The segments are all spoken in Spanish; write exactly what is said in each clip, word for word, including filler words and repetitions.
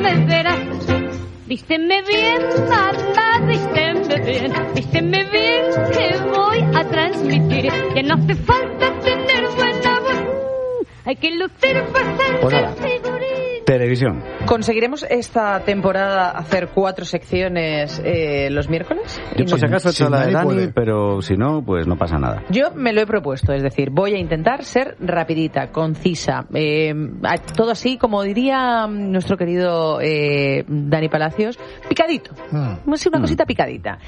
me verás. Vísteme bien, mamá, vísteme bien, vísteme bien, que voy a transmitir. Ya no hace falta tener buena voz, hay que lucir bastante pues nada, figurín. Televisión. ¿Conseguiremos esta temporada hacer cuatro secciones eh, los miércoles? Yo por si acaso he hecho la de Dani, puede. pero si no, pues no pasa nada. Yo me lo he propuesto, es decir, voy a intentar ser rapidita, concisa, eh, todo así, como diría nuestro querido eh, Dani Palacios, picadito, Mm. así una Mm. cosita picadita.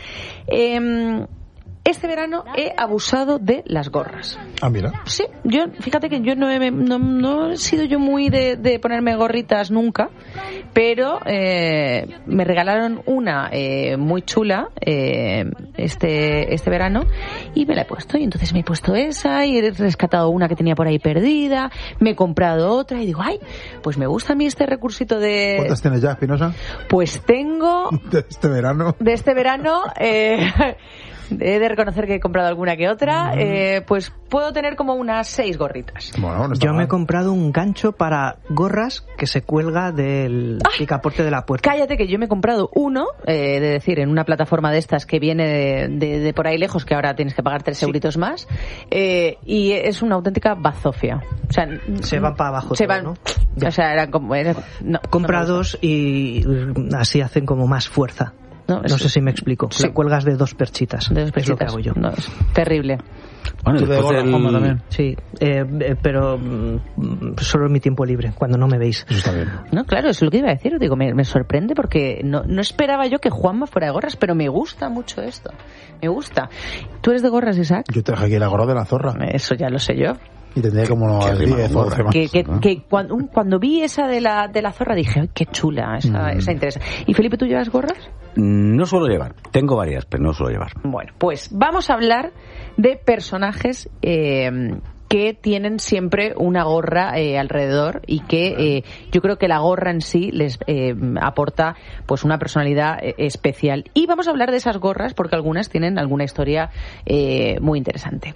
Eh, este verano he abusado de las gorras. Ah, mira. Sí, yo, fíjate que yo no he, no, no he sido yo muy de, de ponerme gorritas nunca, pero eh, me regalaron una eh, muy chula eh, este este verano y me la he puesto, y entonces me he puesto esa y he rescatado una que tenía por ahí perdida, me he comprado otra y digo, ay, pues me gusta a mí este recursito de... ¿Cuántas tienes ya, Espinosa? Pues tengo De este verano. de este verano... Eh, he de reconocer que he comprado alguna que otra, Mm. eh, pues puedo tener como unas seis gorritas. Bueno, no está Yo mal. me he comprado un gancho para gorras que se cuelga del ¡Ay! picaporte de la puerta. Cállate, que yo me he comprado uno, eh, de decir, en una plataforma de estas que viene de, de, de por ahí lejos, que ahora tienes que pagar tres Sí. euritos más, eh, y es una auténtica bazofia. O sea, Se van para abajo se todo, van, ¿no? O sea, eran como... Era, no, Compra no me gusta. dos y así hacen como más fuerza. No, No es- sé si me explico. Sí. La cuelgas de dos perchitas. De dos Es lo que perchitas. hago yo. No, es terrible. Bueno, Tú de después gorra, del- Juanma, también. Sí, eh, eh, pero mm, solo en mi tiempo libre, cuando no me veis. Eso está bien. No, claro, eso es lo que iba a decir. Digo, me, me sorprende porque no, no esperaba yo que Juanma fuera de gorras, pero me gusta mucho esto. Me gusta. ¿Tú eres de gorras, Isaac? Yo traje aquí la gorra de la zorra. Eso ya lo sé yo. Y tendría como Qué unos rima diez con o gorra. doce más. Que, que, ¿no? que cuando, un- cuando vi esa de la, de la zorra dije, ¡ay, qué chula! Esa, Mm. esa interesa. ¿Y Felipe, tú llevas gorras? No suelo llevar. Tengo varias, pero no suelo llevar. Bueno, pues vamos a hablar de personajes eh, que tienen siempre una gorra eh, alrededor y que eh, yo creo que la gorra en sí les eh, aporta pues una personalidad eh, especial. Y vamos a hablar de esas gorras porque algunas tienen alguna historia eh, muy interesante.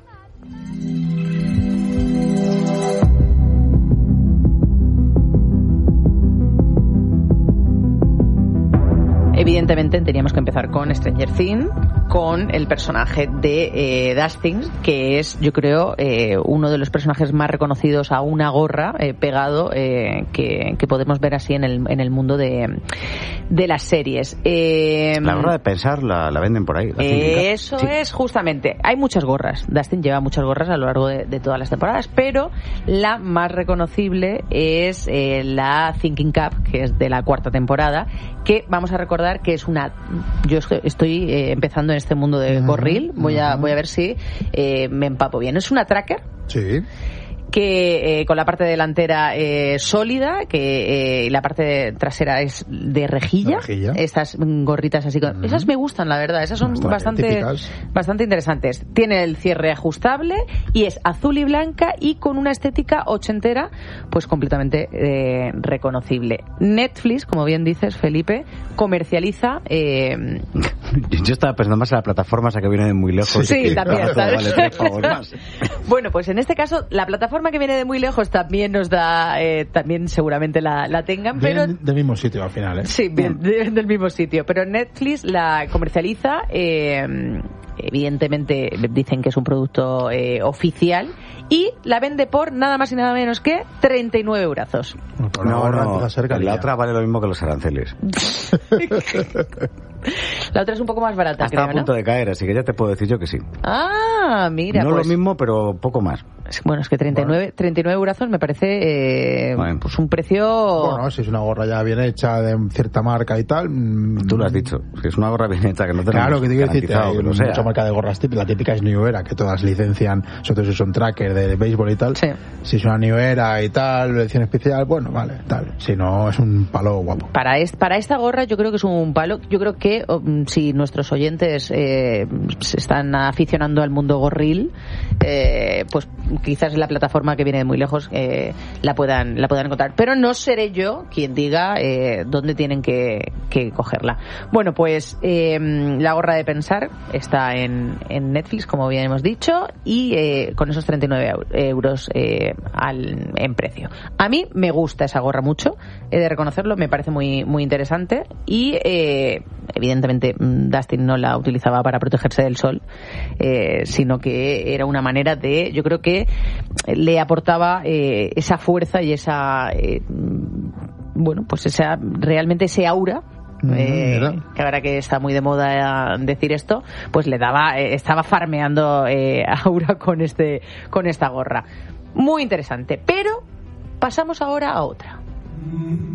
Evidentemente teníamos que empezar con Stranger Things, con el personaje de eh, Dustin, que es, yo creo, eh, uno de los personajes más reconocidos a una gorra eh, pegado eh, que, que podemos ver así en el, en el mundo de, de las series. Eh, La gorra de pensar la, la venden por ahí. la eh, Cindy Cup. eso Sí. es, justamente. Hay muchas gorras. Dustin lleva muchas gorras a lo largo de, de todas las temporadas, pero la más reconocible es eh, la Thinking Cap, que es de la cuarta temporada, que vamos a recordar que es una... Yo estoy, estoy eh, empezando en este mundo de Ujú, gorril, voy a, ujú. voy a ver si eh, me empapo bien. Es una tracker Sí. que eh, con la parte delantera eh, sólida, que eh, la parte trasera es de rejilla, De rejilla. estas mm, gorritas así, con- Ujú. esas me gustan, la verdad, esas son Bastante bastante típicas. bastante interesantes. Tiene el cierre ajustable y es azul y blanca y con una estética ochentera, pues completamente eh, reconocible. Netflix, como bien dices, Felipe, comercializa eh, Yo estaba pensando más en la plataforma esa que viene de muy lejos. Sí, y que también, ahora todo ¿sabes? vale tres pavos más. Bueno, pues en este caso la plataforma que viene de muy lejos también nos da, eh, también seguramente la, la tengan, pero Vienen del mismo sitio al final, ¿eh? sí, bien, de- del mismo sitio. Pero Netflix la comercializa, eh, evidentemente dicen que es un producto eh, oficial y la vende por nada más y nada menos que treinta y nueve eurazos. Por una No, gorra no, empieza a ser la calidad. otra vale lo mismo que los aranceles. La otra es un poco más barata, Está a creo, ¿no? punto de caer, así que ya te puedo decir yo que sí. Ah, mira, no pues... lo mismo, pero poco más. Bueno, es que treinta y nueve, treinta y nueve eurazos me parece eh, Bueno. pues un precio... Bueno, si es una gorra ya bien hecha de cierta marca y tal. mm, Tú lo has dicho, que es una gorra bien hecha, que no tenemos Claro, que te quiero decir, garantizado hay que lo sea. mucha marca de gorras típicas. La típica es New Era, que todas licencian, sobre todo si son tracker de béisbol y tal. Sí. Si es una New Era y tal, edición especial, bueno, vale, tal. Si no, es un palo guapo. Para, est- para esta gorra yo creo que es un palo. Yo creo que oh, mm, si nuestros oyentes eh, se están aficionando al mundo gorril, eh, pues quizás en la plataforma que viene de muy lejos eh, la puedan la puedan encontrar, pero no seré yo quien diga eh, dónde tienen que, que cogerla. Bueno, pues eh, La gorra de pensar está en, en Netflix, como bien hemos dicho, y eh, con esos treinta y nueve euros eh, al, en precio. A mí me gusta esa gorra mucho, he de reconocerlo, me parece muy muy interesante y eh, evidentemente Dustin no la utilizaba para protegerse del sol, eh, sino que era una manera de, yo creo que le aportaba eh, esa fuerza y esa eh, bueno, pues esa realmente ese aura. Eh, que ahora que está muy de moda decir esto, pues le daba, eh, estaba farmeando eh, aura con este, con esta gorra. Muy interesante. Pero pasamos ahora a otra.